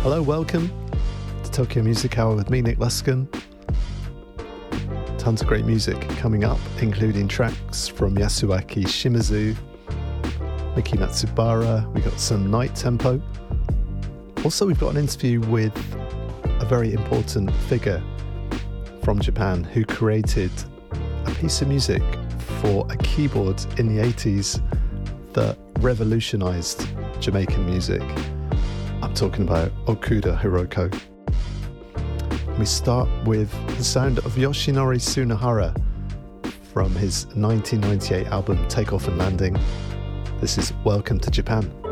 Hello, welcome to Tokyo Music Hour with me, Nick Luskin. Tons of great music coming up, including tracks from Yasuaki Shimizu, Miki Matsubara. We got some Night Tempo. Also, we've got an interview with a very important figure from Japan who created a piece of music for a keyboard in the 80s that revolutionized Jamaican music. I'm talking about Okuda Hiroko. We start with the sound of Yoshinori Tsunehara from his 1998 album Take Off and Landing. This is Welcome to Japan.